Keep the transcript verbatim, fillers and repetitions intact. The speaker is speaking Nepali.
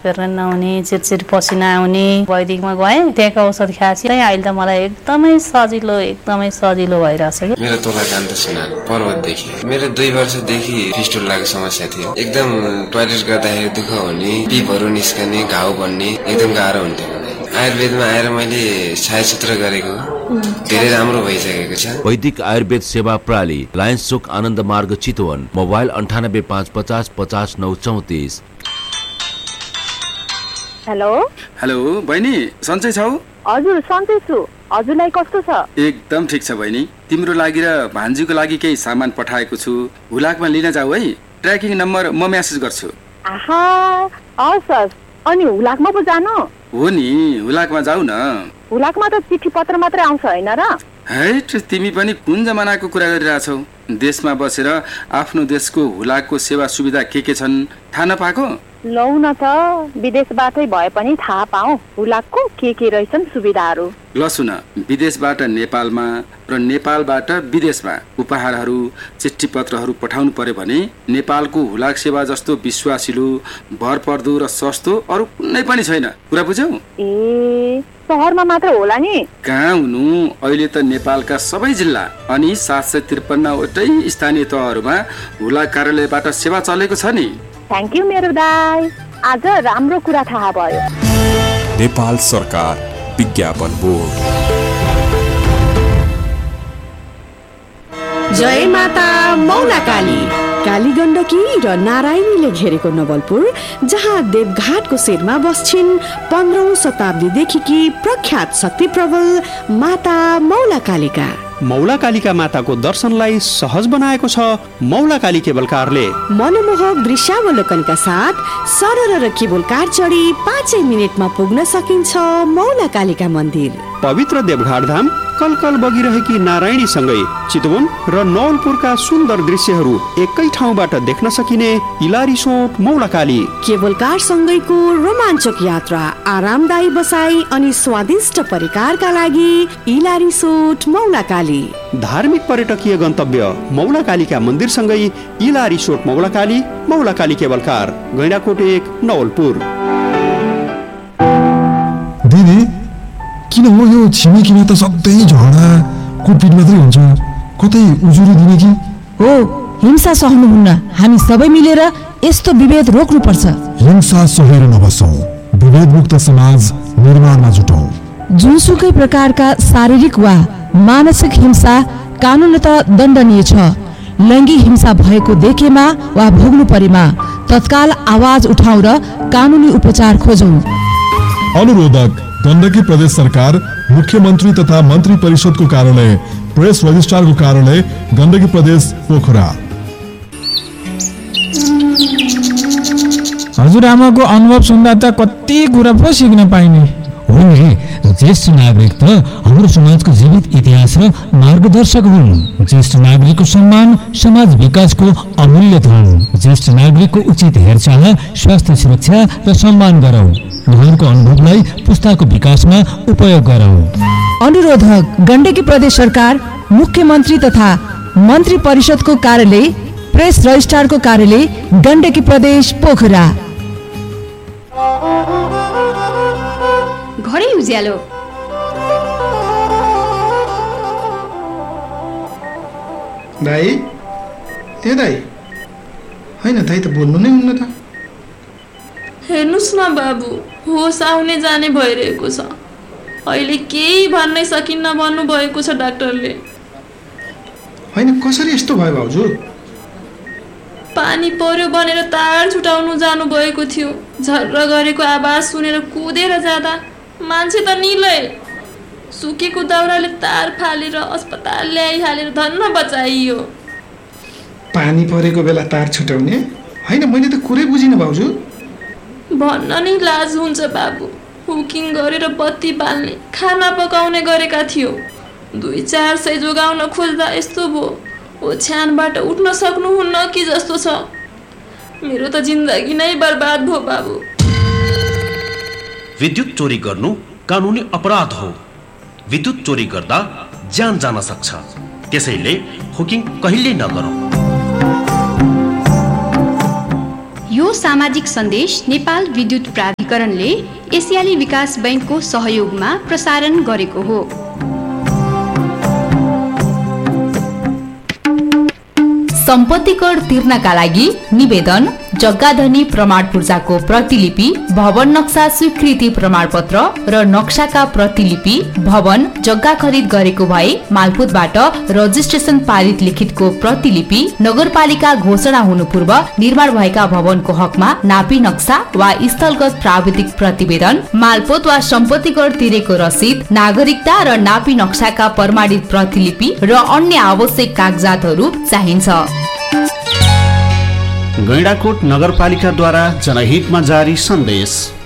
फेर्न नहुने, चिरचिर पसिना आउने। वैदिकमा गएँ, त्यहाँको औषध खाएपछि अहिले त मलाई एकदमै सजिलो एकदमै सजिलो भइरहेछ कि। मेरो तोला कान्त सिन्हा पर्वतदेखि मेरो दुई वर्षदेखि फिस्टुलाको समस्या थियो। एकदम टोयलेट गर्दाखेरि दुःख हुने, पिपहरू निस्कने, घाउ बन्ने एकदम गाह्रो हुन्थ्यो। आयुर्वेदमा आएर मैले छायाचित्र गरेको धेरै राम्रो भइसकेको छ। वैदिक आयुर्वेद सेवा प्रणाली, लायन्स चोक, आनन्द मार्ग, चितवन। मोबाइल अन्ठानब्बे पाँच पचास पचास नौ चौतिस। हेलो हेलो बहिनी, सन्चै छौ? हजुर सन्चै छु। हजुरलाई कस्तो छ? एकदम ठिक छ बहिनी। तिम्रो लागि र भान्जीको लागि केही सामान पठाएको छु, हुलाकमा लिन जाऊ है। ट्र्याकिङ नम्बर म मेसेज गर्छु। आहा हस् हस्। अनि हुलाकमा पो जानु? हो नि, हुलाकमा जाऊ न। हुलाकमा त चिठी पत्र मात्रै आउँछ होइन र? हैट, तिमी पनि कुन जमानाको कुरा गरिरहेछौ? देशमा बसेर आफ्नो देशको हुलाकको सेवा सुविधा के के छन् थाहा नपाएको? लौ न त, विदेशबाटै भए पनि थाहा पाऊ हुलाकको के के रहेछन् सुविधाहरू। ल सुन, विदेशबाट नेपालमा र नेपालबाट विदेशमा उपहारहरू, चिठी पत्रहरू पठाउनु पर्यो भने नेपालको हुलाक सेवा जस्तो विश्वासिलो, भरपर्दो र सस्तो अरू कुनै पनि छैन। कुरा बुझ्यौ? ए, सहरमा मात्र होला नि? कहाँ हुनु, अहिले त नेपालका सबै जिल्ला अनि सात सय त्रिपन्नवटै स्थानीय तहहरूमा हुलाक कार्यालयबाट सेवा चलेको छ नि। थ्याङ्क यू मेरो दाइ, आज राम्रो कुरा थाहा भयो। नेपाल सरकार विज्ञापन बोर्ड। जय माता मौलाकाली। काली गण्डकी र नारायणीले घेरेको नवलपुर, जहाँ देवघाटको शिरमा बस्छिन् पन्ध्रौं शताब्दीदेखि प्रख्यात शक्ति प्रबल माता मौलाकालीका। मौलाकालीका माताको दर्शनलाई सहज बनाएको छ मौलाकाली केबल कारले। मनमोहक दृश्यावलोकनका साथ सरल र केबल कार चढी पाँचै मिनटमा पुग्न सकिन्छ मौलाकालीका मन्दिर। पवित्र देवघाट धाम, कलकल बगिरहेकी नारायणी सँगै चितवन र नवलपुरका सुन्दर दृश्यहरू एकै ठाउँबाट देख्न सकिने इलारिसोट मौलाकाली। केबल कार सँगैको रोमाञ्चक यात्रा, आरामदायी बसाई अनि स्वादिष्ट परिकारका लागि इलारिसोट मौलाकाली। धार्मिक पर्यटकीय गन्तव्य मौलाकालीका मन्दिर सँगै इलारिसोट मौलाकाली, मौलाकाली केबल कार, गैंडाकोट एक, नवलपुर। दिदी किन हो यो छिमेकीमा त सधैँ झगडा कुटपिट मात्रै हुन्छ, कतै उजुरी दिने कि? हो, हिंसा सहनुहुन्न। हामी सबै मिलेर यस्तो विभेद रोक्नुपर्छ। हिंसा सहेर नबसौँ, विभेद मुक्त समाज निर्माणमा जुटौँ। जुनसुकै प्रकारका शारीरिक वा मानसिक हिंसा कानुनत दण्डनीय छ। लैङ्गिक हिंसा भएको देखेमा वा भोग्नु परेमा तत्काल आवाज उठाउँ र कानुनी उपचार खोजौँ। अनुरोधक गण्डकी प्रदेश सरकार, मुख्यमन्त्री तथा मन्त्री परिषदको कार्यालय, प्रेस रजिस्ट्रारको कार्यालय, गण्डकी प्रदेश, पोखरा। हजुरआमाको अनुभव सुन्दा त कति कुरा पो सिक्न पाइने हो नि। ज्येष्ठ नागरिक त हाम्रो समाजको जीवित इतिहास र मार्गदर्शक हुन्। ज्येष्ठ नागरिकको सम्मान समाज विकासको अमूल्य धन। ज्येष्ठ नागरिकको उचित हेरचाह, स्वास्थ्य सुरक्षा र सम्मान गरौँ। उहाँहरूको अनुभवलाई पुस्ताको विकासमा उपयोग गरौँ। अनुरोधक गण्डकी प्रदेश सरकार, मुख्यमन्त्री तथा मन्त्री परिषदको कार्यालय, प्रेस रजिस्ट्रारको कार्यालय, गण्डकी प्रदेश, पोखरा। घरै उज्यालो। दाइ, ए दाइ, होइन दाइ त बोल्नु नै हुन्न त। हेर्नुस् न बाबु, होस आउने जाने भइरहेको छ। अहिले केही भन्नै सकिन्न भन्नु भएको छ डाक्टरले। होइन, कसरी यस्तो भयो भाउजू? पानी पर्यो भनेर तार छुटाउनु जानु भएको थियो। झर्र गरेको आवाज सुनेर कुदेर जाँदा मान्छे त निलै। सुकेको दाउराले तार फालेर अस्पताल ल्याइहालेर धन्न बचाइयो। पानी परेको बेला तार छुटाउने? होइन, मैले त कुरै बुझिनँ भाउजू। भन्न नि लाज हुन्छ बाबु। हुकिङ गरेर बत्ती बाल्ने, खाना पकाउने गरेका थियो। दुई चार सय जोगाउन खोज्दा यस्तो भयो। ओछ्यानबाट उठ्न सक्नुहुन्न कि जस्तो छ। मेरो त जिन्दगी नै बर्बाद भयो बाबु। विद्युत चोरी गर्नु कानुनी अपराध हो। विद्युत चोरी गर्दा ज्यान जान सक्छ। त्यसैले हुकिङ कहिल्यै नगरौँ। यो सामाजिक सन्देश नेपाल विद्युत प्राधिकरणले एसियाली विकास बैंकको सहयोगमा प्रसारण गरेको हो। सम्पत्ति कर तिर्नका लागि निवेदन, जग्गाधनी प्रमाण पूर्जाको प्रतिलिपि, भवन नक्सा स्वीकृति प्रमाणपत्र र नक्साका प्रतिलिपि, भवन जग्गा खरिद गरेको भए मालपोतबाट रजिस्ट्रेसन पारित लिखितको प्रतिलिपि, नगरपालिका घोषणा हुनु पूर्व निर्माण भएका भवनको हकमा नापी नक्सा वा स्थलगत प्राविधिक प्रतिवेदन, मालपोत वा सम्पत्ति कर तिरेको रसिद, नागरिकता र नापी नक्साका प्रमाणित प्रतिलिपि र अन्य आवश्यक कागजातहरू चाहिन्छ। गैंडाकोट नगरपालिकाद्वारा जनहितमा जारी सन्देश।